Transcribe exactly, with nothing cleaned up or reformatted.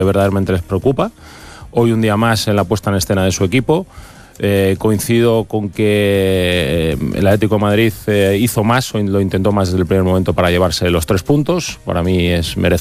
verdaderamente les preocupa. Hoy un día más en la puesta en escena de su equipo. Eh, coincido con que el Atlético de Madrid eh, hizo más o lo intentó más desde el primer momento para llevarse los tres puntos. Para mí es merecido.